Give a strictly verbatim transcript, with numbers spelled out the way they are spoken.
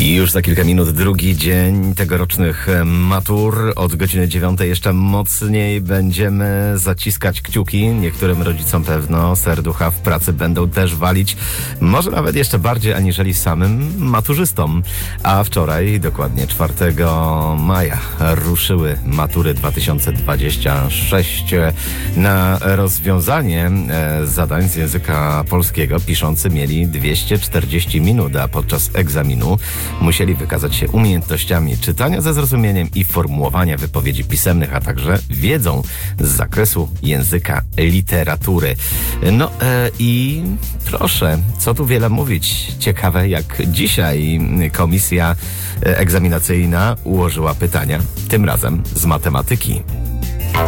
I już za kilka minut drugi dzień tegorocznych matur. Od godziny dziewiątej jeszcze mocniej będziemy zaciskać kciuki. Niektórym rodzicom pewno serducha w pracy będą też walić. Może nawet jeszcze bardziej aniżeli samym maturzystom. A wczoraj, dokładnie czwartego maja, ruszyły matury dwa tysiące dwudziesty szósty. Na rozwiązanie zadań z języka polskiego piszący mieli dwieście czterdzieści minut, a podczas egzaminu musieli wykazać się umiejętnościami czytania ze zrozumieniem i formułowania wypowiedzi pisemnych, a także wiedzą z zakresu języka literatury. No e, i proszę, co tu wiele mówić. Ciekawe, jak dzisiaj komisja egzaminacyjna ułożyła pytania, tym razem z matematyki.